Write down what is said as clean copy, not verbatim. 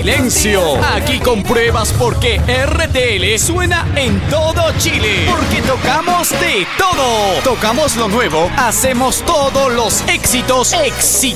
silencio. Aquí compruebas por qué RTL suena en todo Chile. Porque tocamos de todo. Tocamos lo nuevo, hacemos todos los éxitos.